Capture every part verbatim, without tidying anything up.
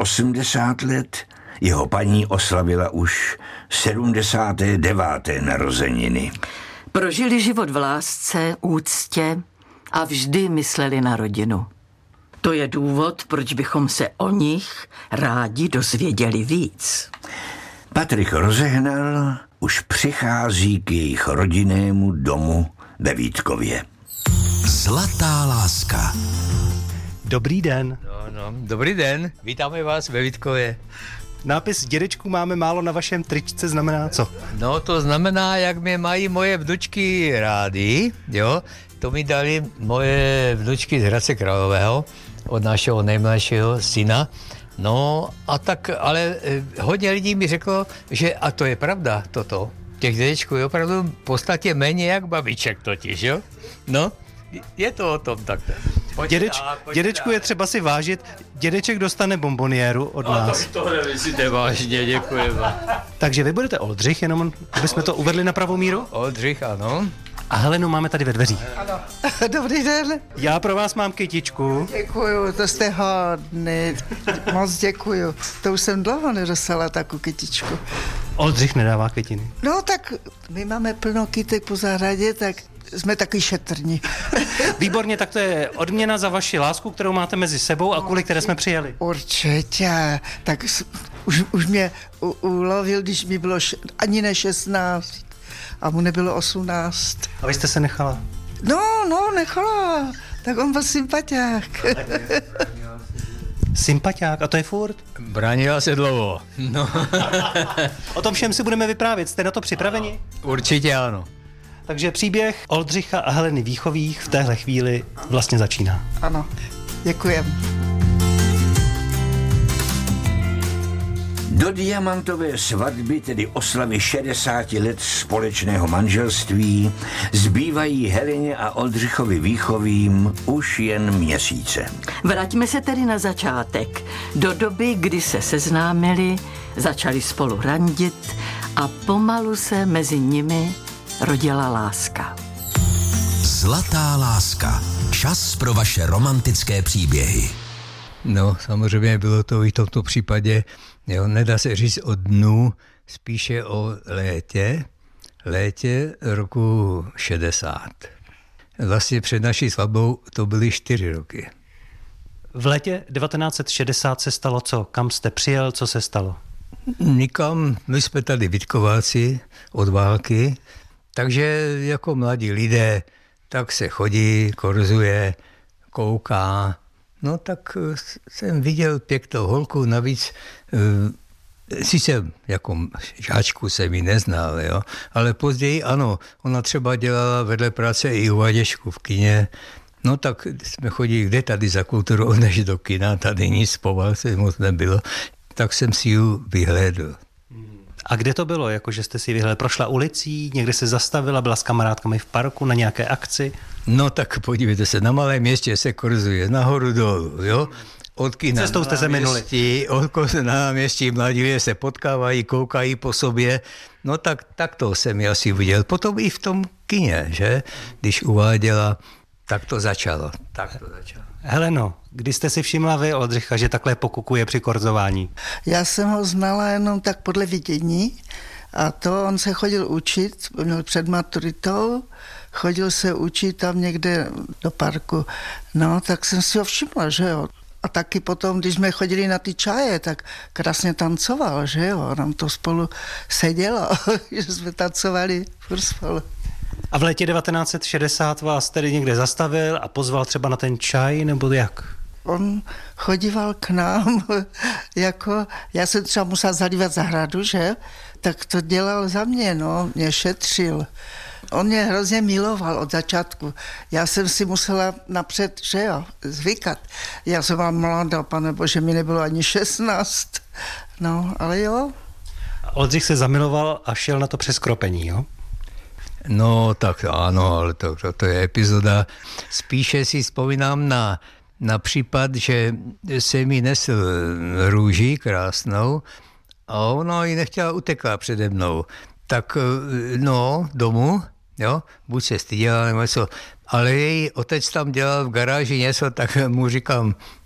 osmdesát let, jeho paní oslavila už sedmdesáté deváté narozeniny. Prožili život v lásce, úctě a vždy mysleli na rodinu. To je důvod, proč bychom se o nich rádi dozvěděli víc. Patrik Rozehnal už přichází k jejich rodinnému domu ve Vítkově. Zlatá láska. Dobrý den. No, no, dobrý den, vítáme vás ve Vítkově. Nápis dědečku máme málo na vašem tričce znamená co? No to znamená, jak mě mají moje vnučky rádi, jo. To mi dali moje vnučky z Hradce Králové od našeho nejmladšího syna. No a tak, ale eh, hodně lidí mi řeklo, že a to je pravda toto. Těch dědečků je opravdu v podstatě méně jak babiček totiž, jo. No, je to o tom takto. Dědeč, dědečku je třeba si vážit, dědeček dostane bomboniéru od a nás. To, to nemyslíte vážně, děkujeme. Takže vy budete Oldřich, jenom aby jsme to uvedli na pravou míru? Oldřich, ano. A Helenu máme tady ve dveřích. Ano. Dobrý den. Já pro vás mám kytičku. Děkuju, to jste hodný. Moc děkuju. To už jsem dlouho nedostala takovou kytičku. Oldřich nedává kytiny. No tak my máme plno kytek po zahradě, tak jsme taky šetrní. Výborně, tak to je odměna za vaši lásku, kterou máte mezi sebou a kvůli které jsme přijeli. Určitě. Tak už, už mě u, ulovil, když mi bylo š, ani ne šestnáct a mu nebylo osmnáct. A vy jste se nechala? No, no, nechala. Tak on byl sympatiák. Sympatiák, a to je furt? Bránila se dlouho. No. O tom všem si budeme vyprávět, jste na to připraveni? Určitě ano. Takže příběh Oldřicha a Heleny Víchových v téhle chvíli vlastně začíná. Ano, děkujem. Do diamantové svatby, tedy oslavy šedesáti let společného manželství, zbývají Heleně a Oldřichovi Víchovým už jen měsíce. Vraťme se tedy na začátek. Do doby, kdy se seznámili, začali spolu randit a pomalu se mezi nimi rodila láska. Zlatá láska. Čas pro vaše romantické příběhy. No, samozřejmě bylo to i v tomto případě, jo, nedá se říct o dnu, spíše o létě, létě roku šedesát. Vlastně před naší svatbou to byly čtyři roky. V létě devatenáct set šedesát se stalo co? Kam jste přijel, co se stalo? Nikam, my jsme tady Vítkováci od války, takže jako mladí lidé, tak se chodí, korzuje, kouká. No tak jsem viděl pěknou holku, navíc e, sice jako žáčku jsem ji neznal, jo, ale později ano, ona třeba dělala vedle práce i uvaděčku v kině. No tak jsme chodili, kde tady za kulturu, než do kina, tady nic po válce moc nebylo, tak jsem si ji vyhlédl. A kde to bylo, jako že jste si vyhledali? Prošla ulicí, někde se zastavila, byla s kamarádkami v parku na nějaké akci? No tak podívejte se, na malém městě se korzuje nahoru dolů, jo? Od kina Cestou jste se minuli. Od na náměstí mladí lidé se potkávají, koukají po sobě. No tak, tak to jsem ji asi viděl. Potom i v tom kině, že? Když uváděla, tak to začalo. Tak to začalo. Heleno, kdy jste si všimla vy, Oldřicha, že takhle pokukuje při korzování? Já jsem ho znala jenom tak podle vidění a to on se chodil učit, měl před maturitou, chodil se učit tam někde do parku. No, tak jsem si ho všimla, že jo. A taky potom, když jsme chodili na ty čaje, tak krásně tancoval, že jo. Nám to spolu sedělo, že jsme tancovali furt spolu. A v létě devatenáct set šedesát vás tedy někde zastavil a pozval třeba na ten čaj, nebo jak? On chodíval k nám, jako, já jsem třeba musela zalívat zahradu, že? Tak to dělal za mě, no, mě šetřil. On mě hrozně miloval od začátku. Já jsem si musela napřed, že jo, zvykat. Já jsem byla mladá, pane bože, mi nebylo ani šestnáct. No, ale jo. A Oldřich se zamiloval a šel na to přes kropení, jo? No tak ano, ale to, to, to je epizoda. Spíše si vzpomínám na, na případ, že se mi nesl růži krásnou a ona ji nechtěla, utekla přede mnou. Tak no, domů, jo, buď se styděla nebo něco, ale její otec tam dělal v garáži něco, tak mu říkám,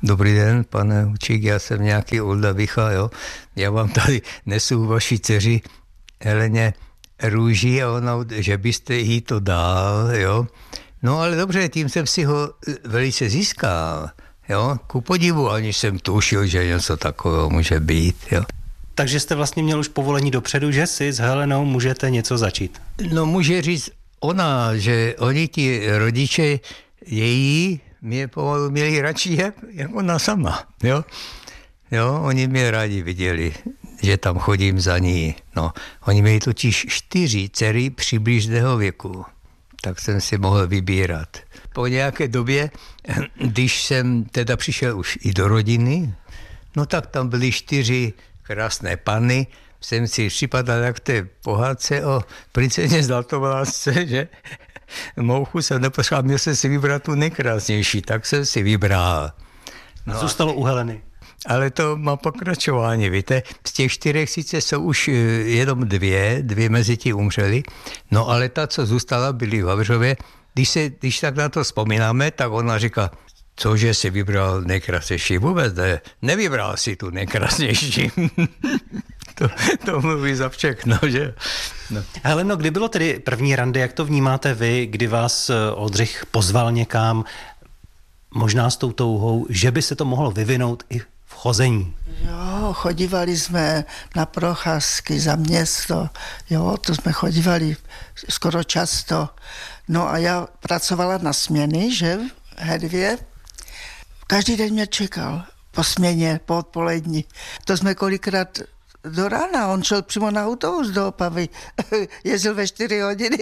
Dobrý den, pane Hučík, já jsem nějaký Olda Vicha, jo. Já vám tady nesu vaší dceři Heleně růži a ona, že byste jí to dal, jo. No ale dobře, tím jsem si ho velice získal, jo. Ku podivu, ani jsem tušil, že něco takového může být, jo. Takže jste vlastně měl už povolení dopředu, že si s Helenou můžete něco začít? No může říct ona, že oni ti rodiče její mě pomalu měli radši jak, jak ona sama, jo. Jo, oni mě rádi viděli, že tam chodím za ní. No, oni měli totiž čtyři dcery přibližného věku, tak jsem si mohl vybírat. Po nějaké době, když jsem teda přišel už i do rodiny, no tak tam byly čtyři krásné panny, jsem si připadal jak v té pohádce o princezně Zlatovlásce, že mouchu jsem nepotřeboval, měl jsem si vybrat tu nejkrásnější, tak jsem si vybral. No zůstalo u Heleny. Ale to má pokračování, víte, z těch čtyřech sice jsou už jenom dvě, dvě mezi tím umřely, no ale ta, co zůstala, byly v Havřově. Když, se, když tak na to vzpomínáme, tak ona říká, cože si vybral nejkrásnější, vůbec ne, nevybral si tu nejkrásnější. to, to mluví za všechno, že? No. Heleno, kdy bylo tedy první rande, jak to vnímáte vy, kdy vás Oldřich pozval někam, možná s tou touhou, že by se to mohlo vyvinout i v chození? Jo, chodívali jsme na procházky za město, jo, to jsme chodívali skoro často. No a já pracovala na směny, že, v Hedvě. Každý den mě čekal po směně, po odpolední. To jsme kolikrát do rána, on šel přímo na autobus do Opavy, jezdil ve čtyři hodiny.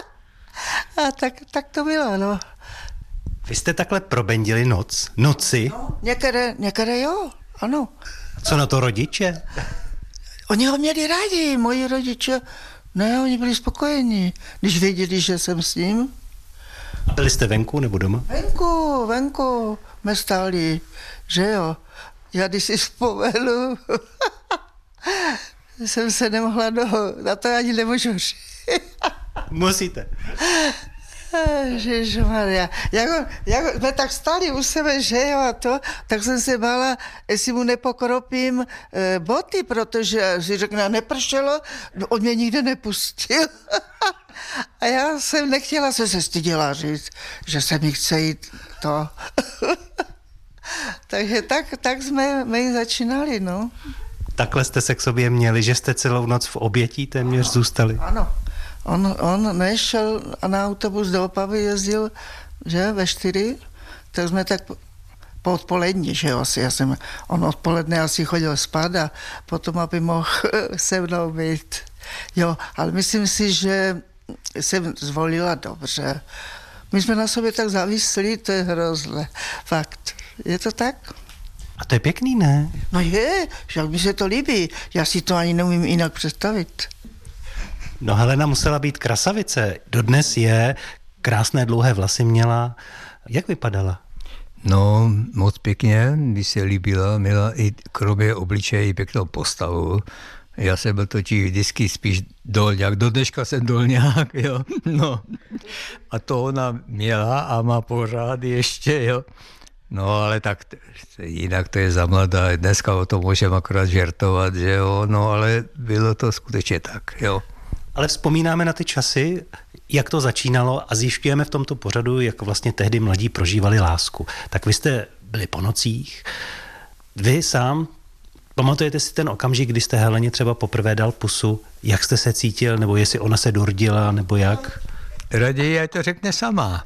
A tak, tak to bylo, no. Vy jste takhle probendili noc, noci? No, některé, některé jo, ano. Co na to rodiče? Oni ho měli rádi, moji rodiče. Ne, oni byli spokojení, když věděli, že jsem s ním. Byli jste venku nebo doma? Venku, venku jsme stáli, že jo. Já když si vzpomenu, jsem se nemohla doho, na to ani nemůžu říct. Musíte. Ježišmarja, jako, jako jsme tak stáli u sebe, že jo, a to, tak jsem se bála, jestli mu nepokropím e, boty, protože si řekne, nepršelo, on mě nikde nepustil. A já jsem nechtěla, se se styděla říct, že se mi chce jít to. Takže tak, tak jsme my začínali, no. Takhle jste se k sobě měli, že jste celou noc v obětí téměř ano, zůstali? Ano. On, on nešel a na autobus do Opavy jezdil, že, ve čtyři, tak jsme tak po odpolední, že jo, asi já jsem, on odpoledne asi chodil spát a potom, aby mohl se mnou být. Jo, ale myslím si, že jsem zvolila dobře. My jsme na sobě tak závislí, to je hrozné. Fakt. Je to tak? A to je pěkný, ne? No je, jak mi se to líbí. Já si to ani neumím jinak představit. No Helena musela být krasavice. Dodnes je, krásné dlouhé vlasy měla. Jak vypadala? No, moc pěkně, mi se líbila, měla i kromě obličeje i pěknou postavu. Já jsem byl totiž vždycky spíš dolňák, do dneška jsem dolňák, jo, no. A to ona měla a má pořád ještě, jo. No, ale tak jinak to je za mladá, dneska o tom můžeme akorát žertovat, že jo, no, ale bylo to skutečně tak, jo. Ale vzpomínáme na ty časy, jak to začínalo a zjišťujeme v tomto pořadu, jak vlastně tehdy mladí prožívali lásku. Tak vy jste byli po nocích, vy sám, pamatujete si ten okamžik, kdy jste Heleně třeba poprvé dal pusu, jak jste se cítil, nebo jestli ona se dordila, nebo jak? Raději, ať to řekne sama.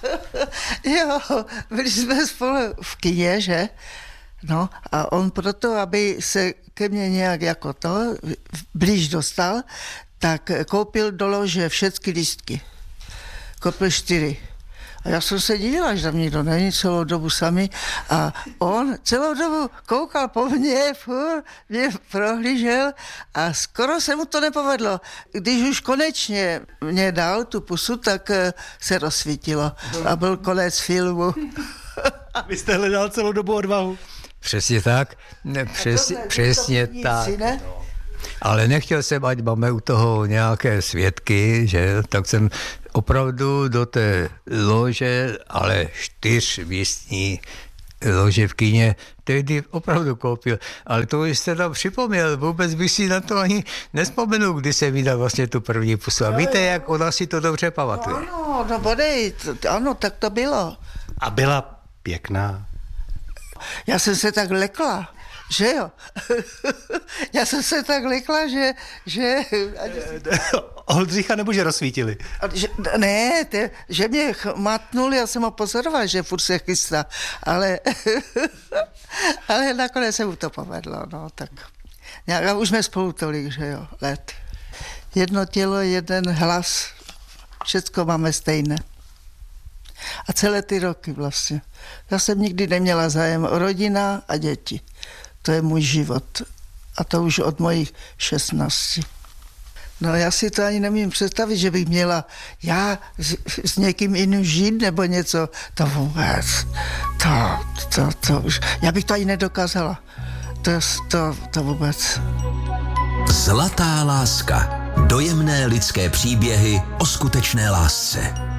Jo, byli jsme spolu v kině, že? No a on proto, aby se ke mně nějak jako to blíž dostal, tak koupil do lože všechny lístky. Koupil čtyři. A já jsem se dívala, že tam nikdo není celou dobu sami a on celou dobu koukal po mně, furt mě prohlížel a skoro se mu to nepovedlo. Když už konečně mě dal tu pusu, tak se rozsvítilo a byl konec filmu. Vy jste hledal celou dobu odvahu. Přesně tak, ne, přes, ne, přesně tak. Si, ne? Ale nechtěl jsem, ať máme u toho nějaké svědky, že, tak jsem opravdu do té lože, ale čtyřmístní lože v kyně, tehdy opravdu koupil. Ale to jste tam připomněl, vůbec by si na to ani nespomenu, kdy se vydal vlastně tu první pusu. A víte, jak ona si to dobře pamatuje. No, ano, no bodej, ano, tak to bylo. A byla pěkná. Já jsem se tak lekla, že jo? Já jsem se tak lekla, že... že Oldřicha nebo že rozsvítili? Že, ne, te, že mě matnul, já jsem ho pozoroval, že furt se chystá, ale, ale nakonec se mu to povedlo, no tak. A už jsme spolu tolik, že jo, let. Jedno tělo, jeden hlas, všecko máme stejné. A celé ty roky vlastně. Já jsem nikdy neměla zájem o rodina a děti. To je můj život. A to už od mojich šestnácti. No já si to ani nemím představit, že bych měla já s, s někým jiným žít nebo něco. To vůbec. To, to, to už. Já bych to ani nedokázala. To, to, to vůbec. Zlatá láska. Dojemné lidské příběhy o skutečné lásce.